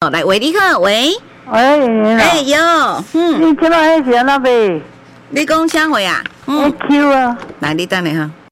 哦，来，喂，你好，喂， 喂， 有， 你今晚迄时哪呗？ 你讲啥话啊？ 迄 Q 啊， 来，你等下哈。